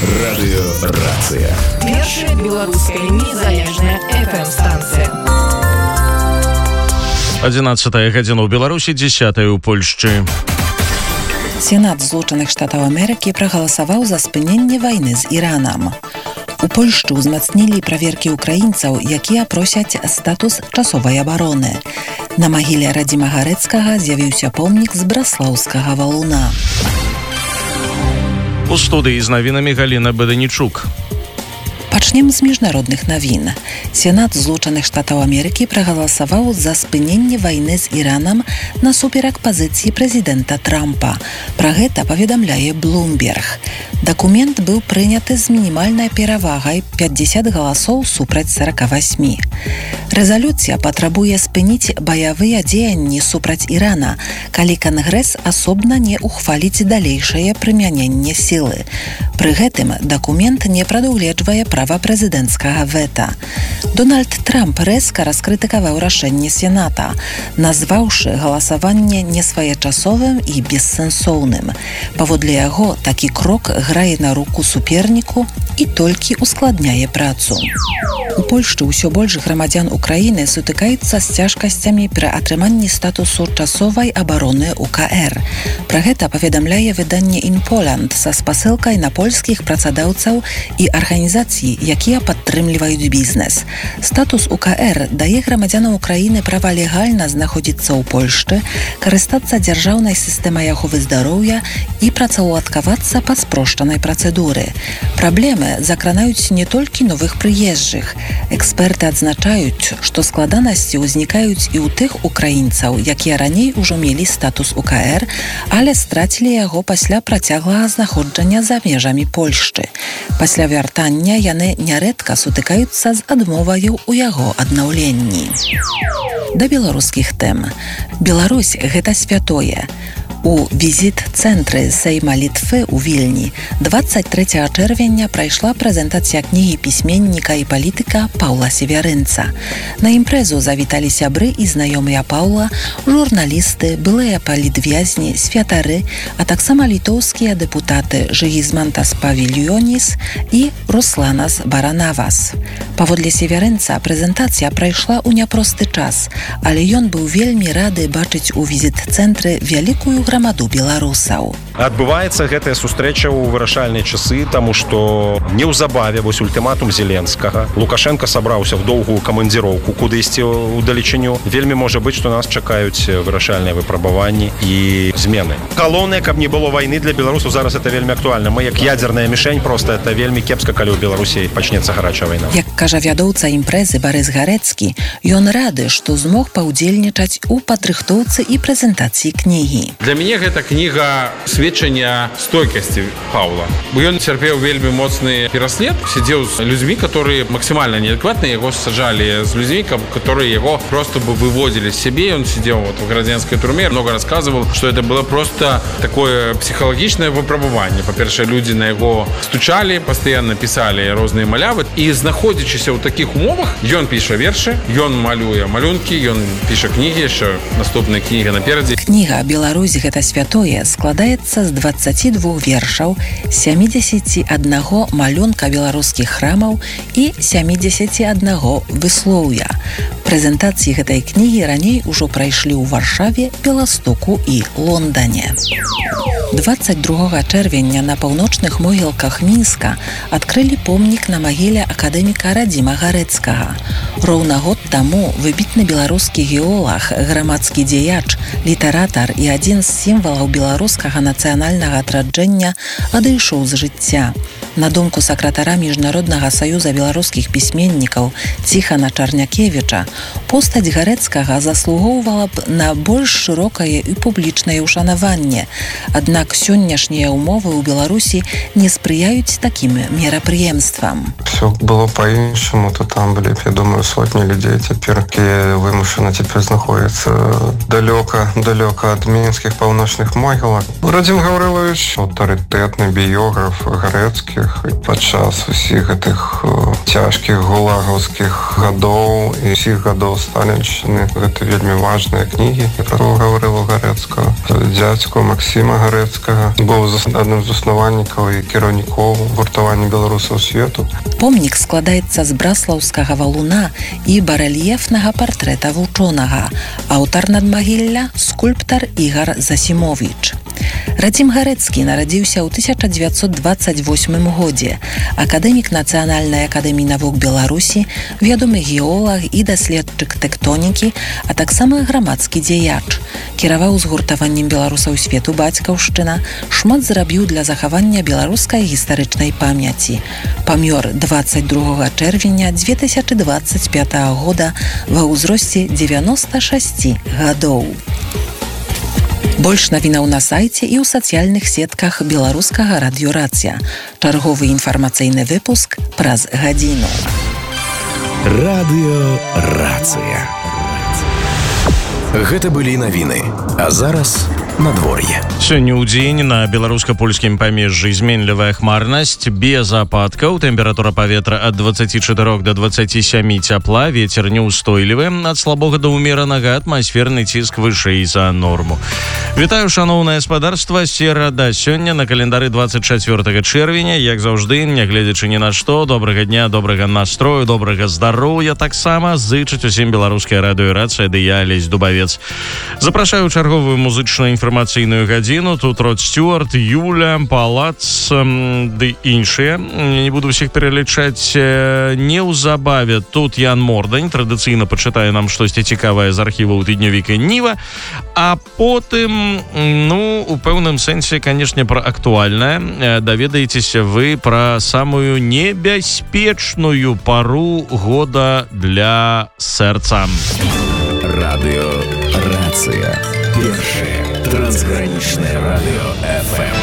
Радыёрацыя. Першая беларуская незалежная FM-станцыя. 11 гадзіна ў Беларусі, 10 у Польшчы. Сенат Злучаных Штатаў Амерыкі прагаласаваў за спыненне вайны з Іранам. У Польшчы ўзмацнілі праверкі ўкраінцаў, якія просяць статус часовай абароны. На магіле Радзіма Гарэцкага з'явіўся помнік з браслаўскага валуна. У студыі з навінамі Галіна Баданічук. Пачнем з міжнародных навін. Сенат Злучаных Штатаў Амерыкі прагаласаваў за спыненне вайны з Іранам насуперак пазіцыі прэзідэнта Трампа. Пра гэта паведамляе Bloomberg. Дакумент быў прыняты з мінімальнай перавагай 50 галасоў супраць 48. Рэзалюцыя патрабуе спыніць баявыя дзеянні супраць Ірана, калі Кангрэс асобна не ухваліць далейшае прымяненне сілы. Пры гэтым дакумент не прадугледжвае права прэзідэнцкага вэта. Дональд Трамп рэзка раскрытыкаваў рашэнне Сената, назваўшы галасаванне несвоечасовым і бессэнсоўным. Паводле яго, такі крок грае на руку суперніку і толькі ускладняе працу. У Польшчы ўсё больш грамадзян Украіны сутыкаюцца з цяжкасцямі пры атрыманні статусу часовай абароны УКР. Пра гэта паведамляе выданне «Інполанд» са спасылкай на польскіх працадаўцаў і арганізацый, якія падтрымліваюць бізнес. Статус УКР дае грамадзянам Украіны права легальна знаходзіцца ў Польшчы, карыстацца дзяржаўнай сістэмай аховы здароўя і працаўладкавацца па спрошчанай працэдуры. Праблемы закранаюць не толькі новых прыезджых. Эксперты адзначаюць, што складанасці ўзнікаюць і ў тых украінцаў, якія раней ужо мелі статус УКР, але страцілі яго пасля працяглага знаходжання за межамі Польшчы. Пасля вяртання яны нярэдка сутыкаюцца з адмоваю ў яго аднаўленні. Да беларускіх тэм. Беларусь – гэта святое. У візіт-цэнтры Сейма Літвы ў Вільні 23 чэрвеня прайшла прэзентацыя кнігі пісьменніка і палітыка Паўла Севярынца. На імпрэзу завіталі сябры і знаёмыя Паўла, журналісты, былыя палітвязні, святары, а таксама літоўскія дэпутаты Жыгізмантас Павільёніс і Русланас Баранавас. Паводле Севярынца прэзентацыя прайшла ў няпросты час, але ён быў вельмі рады бачыць у візіт-цэнтры вялікую грамаду беларусаў. Адбываецца гэтая сустрэча ў вырашальныя часы, таму што неўзабаве вось ультыматум Зеленскага. Лукашенко сабраўся в доўгую камандзіроўку кудысьці ў далечыню. Вельмі можа быць, што нас чакаюць вырашальныя выпрабаванні і змены. Галоўнае, каб не было вайны для беларусаў, зараз это вельмі актуальна. Мы як ядзерная мішень, просто это вельмі кепска, калі ў Беларусі пачнецца гарачая вайна. Як кажа вядоўца імпрэзы Барыс Гарэцкі, ён рады, што змог паўдзельнічаць у падрыхтоўцы і прэзентацыі кнігі. Для мяне гэта кніга сведчання стойкасці Паўла. Ён цярпеў вельмі моцны пераслед, сидзеў з людзьмі, которые максимально неадекватны, яго сажалі з людзьмі, которые яго просто бы выводили з сябе. Он сидел вот в гражданской турме, много рассказывал, что это было просто такое психологичное выпрабаванне. По-перше, люди на яго стучали, постоянно писали розныя малявы, і знаходзячыся ў таких умовах, ён піша вершы, ён малюе малюнкі, ён піша кнігі, яшчэ наступная кніга наперадзе. Кніга «Беларусь – гэта святое» складаецца з 22 вершаў, 71 малюнка беларускіх храмаў і 71 выслоўя. Прэзентацыі гэтай кнігі раней ужо прайшлі ў Варшаве, Беластоку і Лондане. 22 чэрвеня на паўночных могілках Мінска адкрылі помнік на магіле акадэміка Радзіма Гарэцкага. Роўна год таму выбітны беларускі геолаг, грамадскі дзеяч, літаратар і адзін з сімвалаў беларускага нацыянальнага адраджэння адышоў з жыцця. На думку сакратара Міжнароднага саюза беларускіх пісьменнікаў Ціхана Чарнякевіча, постаць Гарэцкага заслугоўвала б на больш шырокае і публічнае ўшанаванне. Аднак сённяшнія ўмовы ў Беларусі не спрыяюць такім мерапрыемствам. Все было по-іншаму, то там былі, я думаю, сотні людзей цяпер, якія вымушаны цяпер знаходзяцца далёка ад мінскіх паўночных могілак. Радзім Гаўрылавіч, аўтарытэтны біёграф Гарэцкі, героях падчас усіх гэтых цяжкіх гулагаўскіх гадоў і усіх гадоў сталіншчыны. Гэта вельмі важныя кнігі, пра Гаврылу Гарэцкага. Дзядзьку Максіма Гарэцкага быў адным з заснавальнікаў і кіраўнікоў гуртавання беларусаў свету. Помнік складаецца з браслаўскага валуна і барэльефнага партрэта вучонага. Аўтар надмагілля – скульптар Ігар Засімовіч. Радзім Гарэцкі нарадзіўся ў 1928 годзе. Акадэмік Нацыянальнай акадэміі навук Беларусі, вядомы геолаг і даследчык тэктонікі, а таксама грамадскі дзеяч. Кіраваў згуртаваннем беларусаў свету бацькаўшчына, шмат зрабіў для захавання беларускай гістарычнай памяці. Памёр 22 чэрвеня 2025 года ва ўзросце 96 гадоў. Больш навінаў на сайце і ў сацыяльных сетках беларускага радыёрацыя. Чарговы інфармацыйны выпуск праз гадзіну. Радыёрацыя. Гэта былі навіны. А зараз надвор'е. Сёння ў дзень на беларуска-польскім памежжы зменлівая хмарнасць, без ападкаў, тэмпература паветра ад 24 до 27 цяпла, вецер неўстойлівы, ад слабога да ўмеранага, атмасферны ціск вышэй за норму. Вітаю, шаноўнае гаспадарства, серада. Сёння на календары 24 чэрвеня, як заўжды, нягледзячы ні на што, добрага дня, добрага настрою, добрага здароўя таксама зычыць усім беларуская радыёрацыя, ды я, Алесь Дубавец. Запрашаю чарговую музычную інфармацыйную гадзіну. Тут Род Стюарт, Юля, Палац ды іншыя. Не буду ўсіх пералічаць. Неўзабаве тут Ян Мордань традыцыйна пачытае нам штосьці цікавае з архіваў тыднёвіка Ніва, а потым, у пэўным сэнсе, канешне, пра актуальнае. Даведаецеся вы пра самую небяспечную пару года для сэрца. Радыёрацыя. Першае трансгранічнае радыё FM.